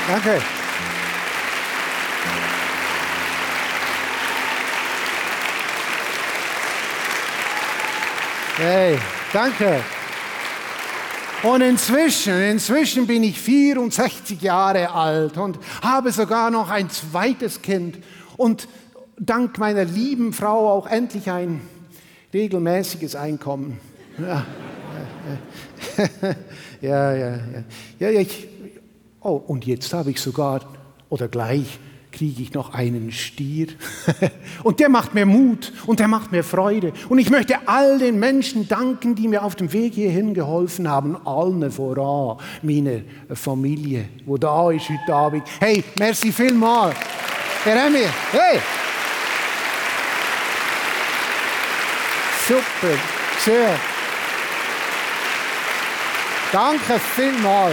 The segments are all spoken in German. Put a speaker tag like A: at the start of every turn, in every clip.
A: Danke. Hey, danke. Und inzwischen bin ich 64 Jahre alt und habe sogar noch ein zweites Kind und dank meiner lieben Frau auch endlich ein regelmäßiges Einkommen. Ja. Und jetzt habe ich sogar, oder gleich kriege ich noch einen Stier. Und der macht mir Mut und der macht mir Freude. Und ich möchte all den Menschen danken, die mir auf dem Weg hierhin geholfen haben. Allen voran, meine Familie, wo da ist heute Abend. Hey, merci vielmals. Herr Emmy, hey. Super, sehr. Danke vielmals.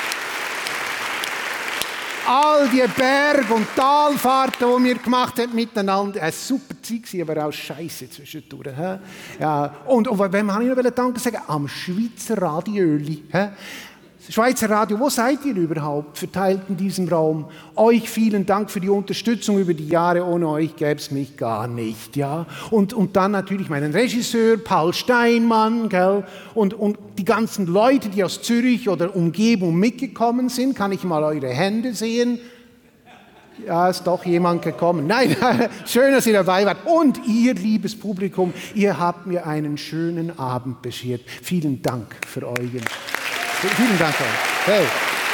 A: All die Berg- und Talfahrten, die wir gemacht haben miteinander, eine super Zeit, aber auch Scheiße zwischendurch. Ja. Und wem habe ich noch Danke sagen? Am Schweizer Radiöli. Schweizer Radio, wo seid ihr überhaupt verteilt in diesem Raum? Euch vielen Dank für die Unterstützung über die Jahre. Ohne euch gäbe es mich gar nicht. Ja? Und dann natürlich meinen Regisseur Paul Steinmann, gell? Und die ganzen Leute, die aus Zürich oder Umgebung mitgekommen sind. Kann ich mal eure Hände sehen? Ja, ist doch jemand gekommen. Nein, schön, dass ihr dabei wart. Und ihr, liebes Publikum, ihr habt mir einen schönen Abend beschert. Vielen Dank für euren... Vielen Dank euch. Hey.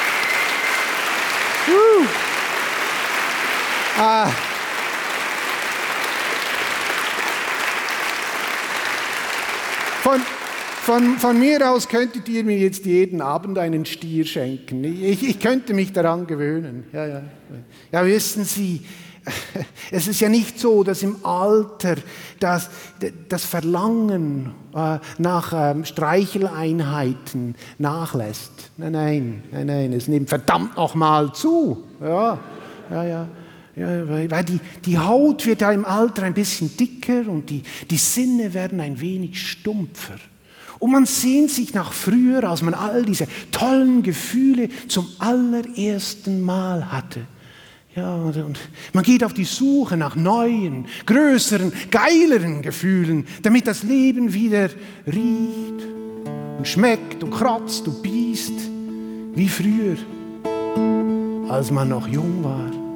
A: Von mir aus könntet ihr mir jetzt jeden Abend einen Stier schenken. Ich könnte mich daran gewöhnen. Ja, wissen Sie, es ist ja nicht so, dass im Alter das Verlangen nach Streicheleinheiten nachlässt. Nein, es nimmt verdammt nochmal zu. Ja, weil die Haut wird ja im Alter ein bisschen dicker und die Sinne werden ein wenig stumpfer. Und man sehnt sich nach früher, als man all diese tollen Gefühle zum allerersten Mal hatte. Ja, und man geht auf die Suche nach neuen, größeren, geileren Gefühlen, damit das Leben wieder riecht und schmeckt und kratzt und biest, wie früher, als man noch jung war.